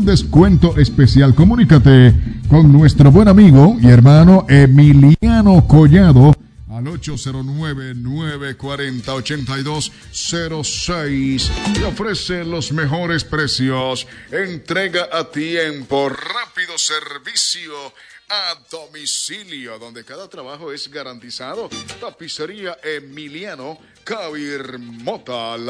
descuento especial. Comunícate con nuestro buen amigo y hermano Emiliano Collado al 809-940-8206 y ofrece los mejores precios, entrega a tiempo, rápido servicio a domicilio, donde cada trabajo es garantizado. Tapicería Emiliano Cabir Mota.